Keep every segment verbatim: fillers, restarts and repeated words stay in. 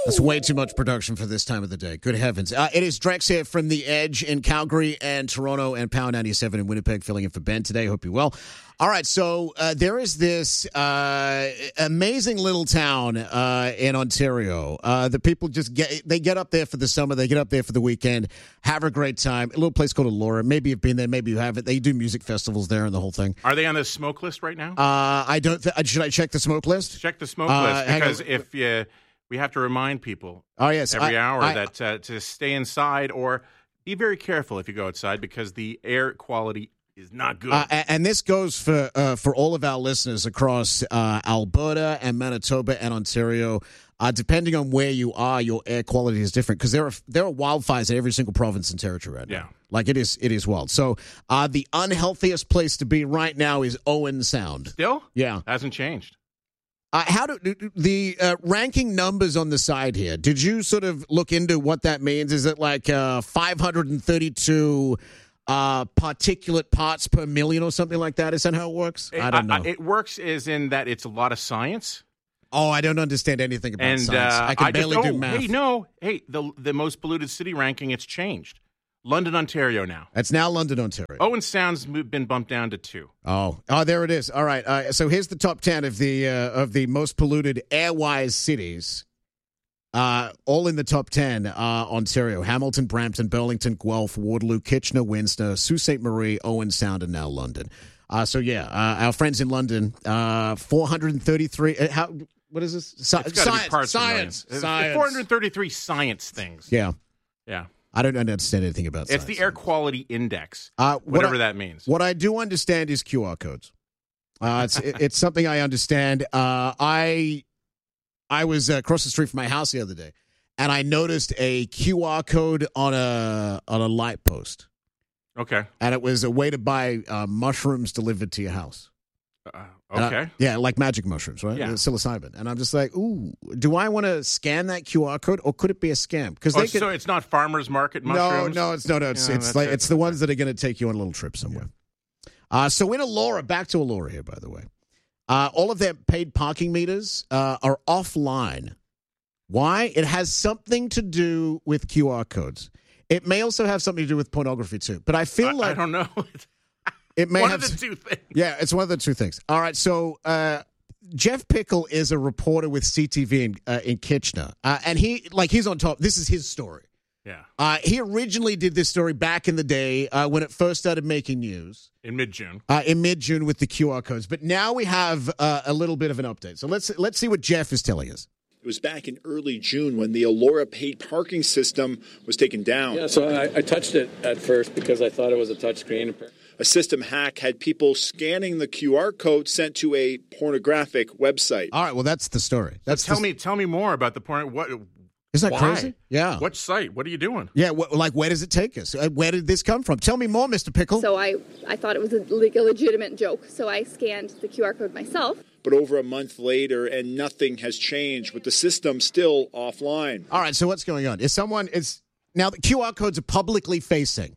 That's way too much production for this time of the day. Good heavens. Uh, it is Drex here from The Edge in Calgary and Toronto and Power ninety-seven in Winnipeg, filling in for Ben today. Hope you're well. All right, so uh, there is this uh, amazing little town uh, in Ontario. Uh, the people just get, they get up there for the summer. They get up there for the weekend, have a great time. A little place called Elora. Maybe you've been there, maybe you haven't. They do music festivals there and the whole thing. Are they on the smoke list right now? Uh, I don't. Th- should I check the smoke list? Check the smoke Uh, list, hang because on. if you, we have to remind people Oh, yes. every I- hour I- that uh, to stay inside or be very careful if you go outside, because the air quality is not good. Uh, a- and this goes for uh, for all of our listeners across uh, Alberta and Manitoba and Ontario. Uh, depending on where you are, your air quality is different, because there are there are wildfires in every single province and territory right now. Yeah. Like it is it is wild. So uh, the unhealthiest place to be right now is Owen Sound. Still? Yeah. Hasn't changed. Uh, how do the uh, ranking numbers on the side here? Did you sort of look into what that means? Is it like uh, five hundred thirty-two uh, particulate parts per million or something like that? Is that how it works? I don't know. I, it works is in that it's a lot of science. Oh, I don't understand anything about And science. uh, I can barely just, do oh, math. Hey, no. Hey, the, the most polluted city ranking, it's changed. London, Ontario now. That's now London, Ontario. Owen Sound's mo- been bumped down to two. Oh, oh, there it is. All right. Uh, so here's the top ten of the uh, of the most polluted air-wise cities. Uh, all in the top ten are Ontario: Hamilton, Brampton, Burlington, Guelph, Waterloo, Kitchener, Windsor, Sault Ste. Marie, Owen Sound, and now London. Uh, so yeah, uh, our friends in London, uh, four hundred thirty-three. Uh, how? What is this? Sci- It's gotta be science. parts per million. Science. It's Science. four hundred thirty-three science things. Yeah. Yeah. I don't understand anything about It's science. the air quality index, Uh, what whatever I- that means. What I do understand is Q R codes. Uh, it's it- it's something I understand. Uh, I I was uh, across the street from my house the other day, and I noticed a Q R code on a on a light post, Okay. and it was a way to buy uh, mushrooms delivered to your house. Uh, And I- okay. yeah, like magic mushrooms, right? Yeah. Uh, Psilocybin. And I'm just like, ooh, do I want to scan that Q R code, or could it be a scam? Because Oh, they could. so it's not farmers market No, mushrooms? no, it's no, no. It's Yeah, it's that's like it. it's the ones that are going to take you on a little trip somewhere. Uh, so in Elora, back to Elora here, by the way. Uh, all of their paid parking meters uh, are offline. Why? It has something to do with Q R codes. It may also have something to do with pornography too. But I feel I, like I don't know. it may One have. of the two things. Yeah, it's one of the two things. All right, so uh, Jeff Pickle is a reporter with C T V in, uh, in Kitchener, uh, and he like he's on top. This is his story. Yeah. Uh, he originally did this story back in the day uh, when it first started making news In mid-June. uh, in mid-June with the Q R codes. But now we have uh, a little bit of an update. So let's let's see what Jeff is telling us. It was back in early June when the Elora paid parking system was taken down. Yeah, so I, I touched it at first because I thought it was a touchscreen. A system hack had people scanning the Q R code sent to a pornographic website. All right, well, that's the story. That's Tell the, me tell me more about the point. What? Isn't that why? crazy? Yeah. What site? What are you doing? Yeah, wh- like where does it take us? Uh, Where did this come from? Tell me more, Mister Pickle. So I, I thought it was a, like a legitimate joke. So I scanned the Q R code myself. But over a month later, and nothing has changed, with the system still offline. All right, so what's going on? Is someone is now the Q R codes are publicly facing.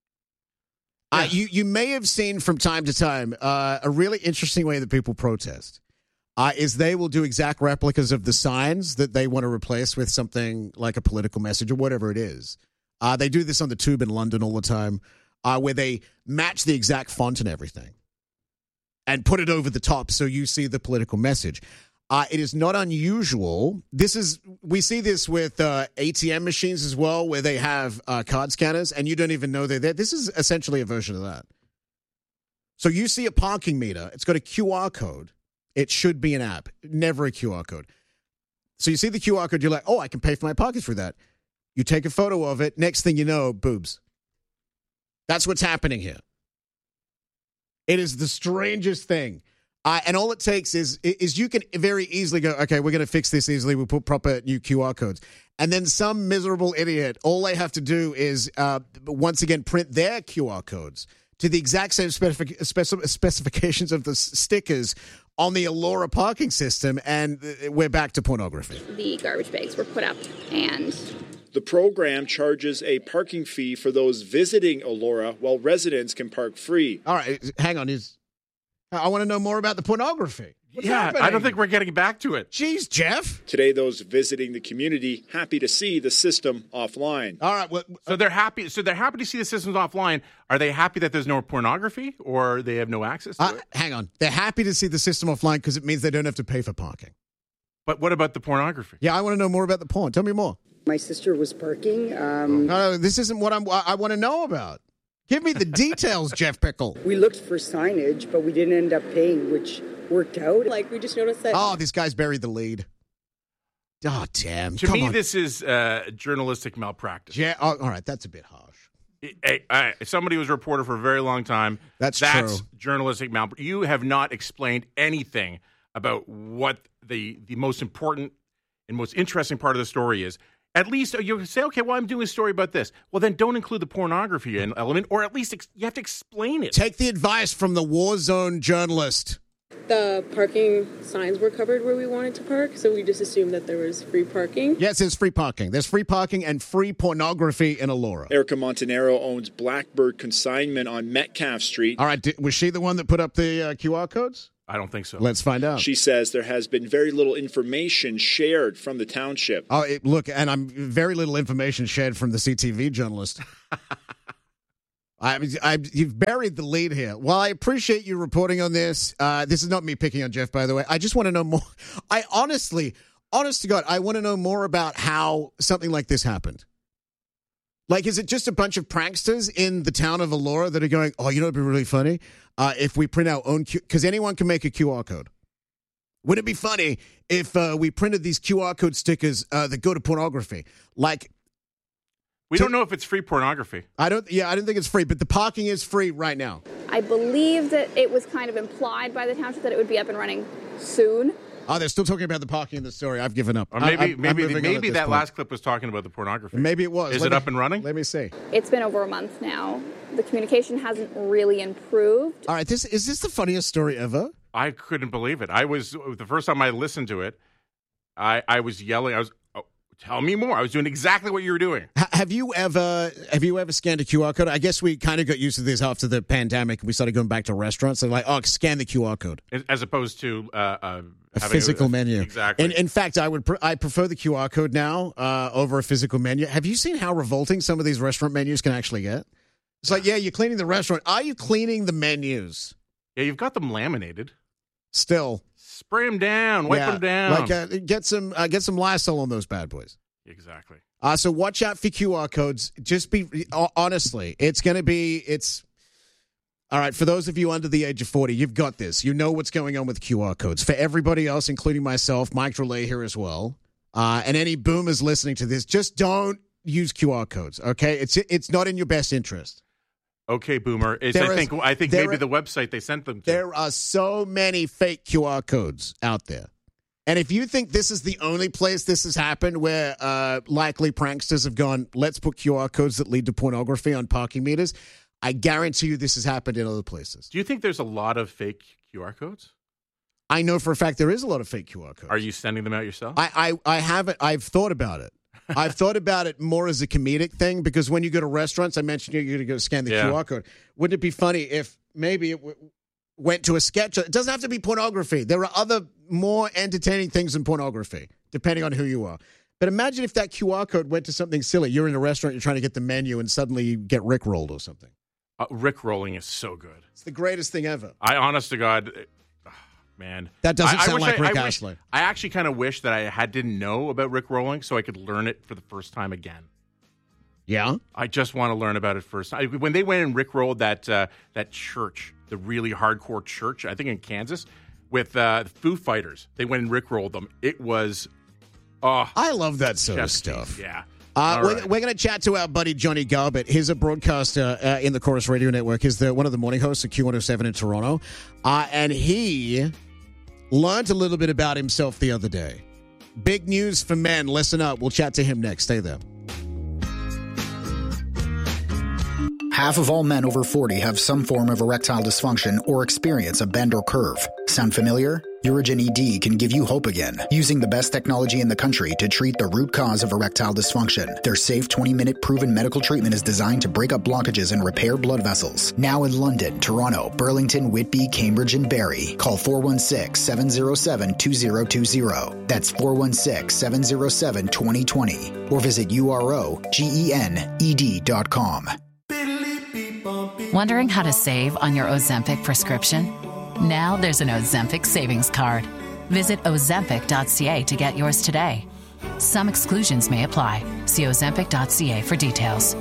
Uh, you you may have seen from time to time uh, a really interesting way that people protest uh, is they will do exact replicas of the signs that they want to replace with something like a political message or whatever it is. Uh, they do this on the tube in London all the time, uh, where they match the exact font and everything and put it over the top so you see the political message. Uh, it is not unusual. This is we see this with uh, A T M machines as well, where they have uh, card scanners, and you don't even know they're there. This is essentially a version of that. So you see a parking meter. It's got a Q R code. It should be an app, never a Q R code. So you see the Q R code. You're like, oh, I can pay for my parking through that. You take a photo of it. Next thing you know, boobs. That's what's happening here. It is the strangest thing. Uh, and all it takes is is you can very easily go, okay, we're going to fix this easily. We'll put proper new Q R codes. And then some miserable idiot, all they have to do is, uh, once again, print their Q R codes to the exact same specific, specif- specifications of the s- stickers on the Elora parking system, and we're back to pornography. The garbage bags were put up, and The program charges a parking fee for those visiting Elora, while residents can park free. All right, hang on. Is I want to know more about the pornography. What's yeah, happening? I don't think we're getting back to it. Jeez, Jeff. Today, those visiting the community happy to see the system offline. All right. Well, So they're happy. So they're happy to see the system's offline. Are they happy that there's no pornography, or they have no access to uh, it? hang on. They're happy to see the system offline because it means they don't have to pay for parking. But what about the pornography? Yeah, I want to know more about the porn. Tell me more. My sister was parking. Um, No, no, this isn't what I'm, I want to know about. Give me the details, Jeff Pickle. we looked for signage, but we didn't end up paying, which worked out. Like, we just noticed that. Oh, this guy's buried the lead. Oh, damn. To Come me, on. this is uh, journalistic malpractice. Yeah, oh, all right, that's a bit harsh. Hey, hey, somebody who was a reporter for a very long time. That's that's true. journalistic malpractice. You have not explained anything about what the the most important and most interesting part of the story is. At least you say, okay, well, I'm doing a story about this. Well, then don't include the pornography element, or at least ex- you have to explain it. Take the advice from the war zone journalist. The parking signs were covered where we wanted to park, so we just assumed that there was free parking. Yes, there's free parking. There's free parking and free pornography in Elora. Erica Montanaro owns Blackbird Consignment on Metcalf Street. All right, was she the one that put up the uh, Q R codes? I don't think so. Let's find out. She says there has been very little information shared from the township. Oh, it, look, and I'm very little information shared from the C T V journalist. I, I, you've buried the lead here. Well, I appreciate you reporting on this. Uh, this is not me picking on Jeff, by the way. I just want to know more. I honestly, honest to God, I want to know more about how something like this happened. Like, is it just a bunch of pranksters in the town of Elora that are going, oh, you know, it'd be really funny uh, if we print our own Q, because anyone can make a Q R code. Wouldn't it be funny if uh, we printed these Q R code stickers uh, that go to pornography? Like, we don't know if it's free pornography. I don't, yeah, I don't think it's free, but the parking is free right now. I believe that it was kind of implied by the township that it would be up and running soon. Oh, they're still talking about the parking in the story. I've given up. Or maybe I, I'm, maybe I'm maybe maybe that last clip was talking about the pornography. Maybe it was. Is Let it me, up and running? Let me see. It's been over a month now. The communication hasn't really improved. All right, this is this the funniest story ever? I couldn't believe it. I was the first time I listened to it. I I was yelling. I was, oh, tell me more. I was doing exactly what you were doing. H- have you ever have you ever scanned a Q R code? I guess we kind of got used to this after the pandemic. We started going back to restaurants. They're like, oh, scan the Q R code. As opposed to uh, uh, a physical a, menu. Exactly. And in fact, I would pre- I prefer the Q R code now uh, over a physical menu. Have you seen how revolting some of these restaurant menus can actually get? It's like, yeah, you're cleaning the restaurant. Are you cleaning the menus? Yeah, you've got them laminated. Still. Spray them down. Wipe yeah, them down. Like uh, get some uh, get some Lysol on those bad boys. Exactly. Uh, so watch out for Q R codes. Just be honestly, it's going to be it's. All right, for those of you under the age of forty, you've got this. You know what's going on with Q R codes. For everybody else, including myself, Mike Drolet here as well, uh, and any boomers listening to this, just don't use Q R codes. Okay, it's it's not in your best interest. Okay, Boomer. It's, There I is- think I think there maybe are- the website they sent them to. There are so many fake Q R codes out there. And if you think this is the only place this has happened where uh, likely pranksters have gone, let's put Q R codes that lead to pornography on parking meters, I guarantee you this has happened in other places. Do you think there's a lot of fake Q R codes? I know for a fact there is a lot of fake Q R codes. Are you sending them out yourself? I, I, I haven't. I've thought about it. I've thought about it more as a comedic thing because when you go to restaurants, I mentioned you're going to go scan the Yeah. Q R code. Wouldn't it be funny if maybe it w- went to a sketch? It doesn't have to be pornography. There are other more entertaining things than pornography, depending on who you are. But imagine if that Q R code went to something silly. You're in a restaurant, you're trying to get the menu, and suddenly you get Rickrolled or something. Uh, Rick rolling is so good. It's the greatest thing ever. I, honest to God, uh, man, That doesn't I, I sound wish like I, Rick I wish- Astley. I actually kind of wish that I had didn't know about Rick rolling so I could learn it for the first time again. Yeah? I just want to learn about it first. I, when they went and Rick rolled that uh, that church, the really hardcore church, I think in Kansas, with uh, the Foo Fighters, they went and Rick rolled them. It was, oh, I love that sort of chef's kiss. stuff. Yeah. Uh, All we're right. we're going to chat to our buddy Johnny Garbett. He's a broadcaster uh, in the Chorus Radio Network. He's the, one of the morning hosts of Q one oh seven in Toronto. Uh, and he learned a little bit about himself the other day. Big news for men. Listen up. We'll chat to him next. Stay there. Half of all men over forty have some form of erectile dysfunction or experience a bend or curve. Sound familiar? Urigen E D can give you hope again, using the best technology in the country to treat the root cause of erectile dysfunction. Their safe twenty-minute proven medical treatment is designed to break up blockages and repair blood vessels. Now in London, Toronto, Burlington, Whitby, Cambridge, and Barrie. Call four one six, seven zero seven, two zero two zero. That's four one six, seven zero seven, two zero two zero. Or visit U R O G E N E D dot com. Wondering how to save on your Ozempic prescription? Now there's an Ozempic savings card. Visit ozempic dot c a to get yours today. Some exclusions may apply. See ozempic dot c a for details.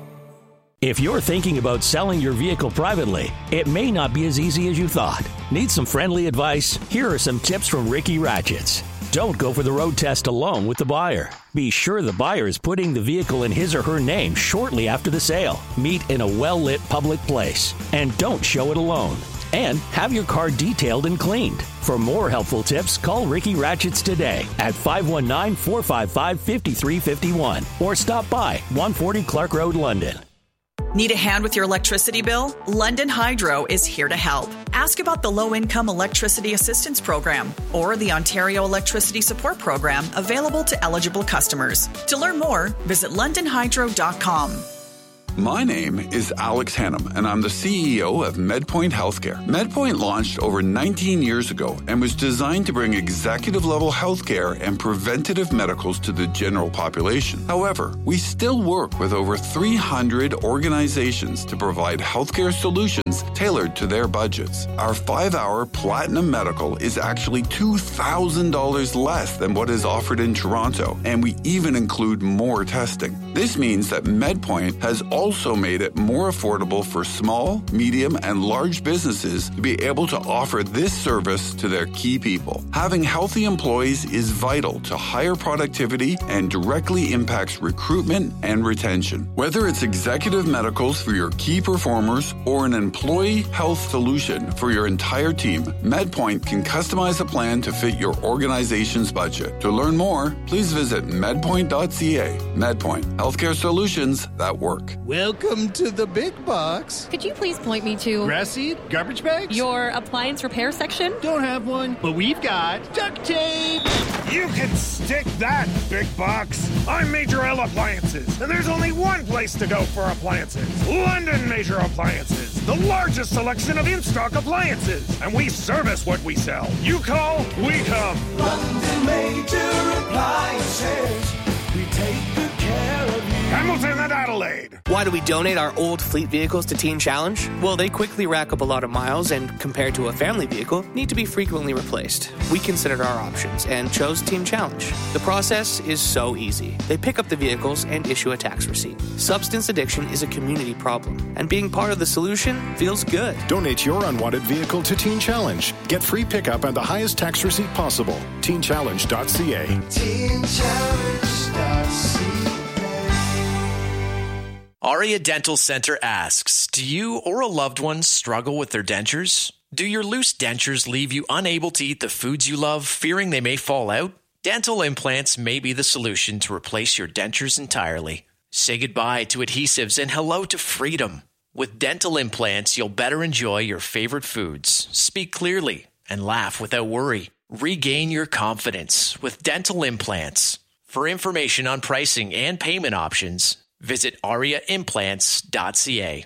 If you're thinking about selling your vehicle privately, it may not be as easy as you thought. Need some friendly advice? Here are some tips from Ricky Ratchets. Don't go for the road test alone with the buyer. Be sure the buyer is putting the vehicle in his or her name shortly after the sale. Meet in a well-lit public place. And don't show it alone. And have your car detailed and cleaned. For more helpful tips, call Ricky Ratchets today at five one nine, four five five, five three five one or stop by one forty Clark Road, London. Need a hand with your electricity bill? London Hydro is here to help. Ask about the Low-Income Electricity Assistance Program or the Ontario Electricity Support Program available to eligible customers. To learn more, visit london hydro dot com. My name is Alex Hannum, and I'm the C E O of MedPoint Healthcare. MedPoint launched over nineteen years ago and was designed to bring executive-level healthcare and preventative medicals to the general population. However, we still work with over three hundred organizations to provide healthcare solutions tailored to their budgets. Our five-hour Platinum Medical is actually two thousand dollars less than what is offered in Toronto, and we even include more testing. This means that MedPoint has also also made it more affordable for small, medium, and large businesses to be able to offer this service to their key people. Having healthy employees is vital to higher productivity and directly impacts recruitment and retention. Whether it's executive medicals for your key performers or an employee health solution for your entire team, MedPoint can customize a plan to fit your organization's budget. To learn more, please visit medpoint dot c a. MedPoint, healthcare solutions that work. Welcome to the big box. Could you please point me to... Grass seed? Garbage bags? Your appliance repair section? Don't have one, but we've got duct tape. You can stick that, big box. I'm Major L Appliances, and there's only one place to go for appliances. London Major Appliances, the largest selection of in-stock appliances. And we service what we sell. You call, we come. London Major Appliances. We take good care of you. Hamilton and Adelaide. Why do we donate our old fleet vehicles to Teen Challenge? Well, they quickly rack up a lot of miles and, compared to a family vehicle, need to be frequently replaced. We considered our options and chose Teen Challenge. The process is so easy. They pick up the vehicles and issue a tax receipt. Substance addiction is a community problem, and being part of the solution feels good. Donate your unwanted vehicle to Teen Challenge. Get free pickup and the highest tax receipt possible. teen challenge dot c a. teen challenge dot c a. Aria Dental Center asks, do you or a loved one struggle with their dentures? Do your loose dentures leave you unable to eat the foods you love, fearing they may fall out? Dental implants may be the solution to replace your dentures entirely. Say goodbye to adhesives and hello to freedom. With dental implants, you'll better enjoy your favorite foods, speak clearly, and laugh without worry. Regain your confidence with dental implants. For information on pricing and payment options, visit aria implants dot c a.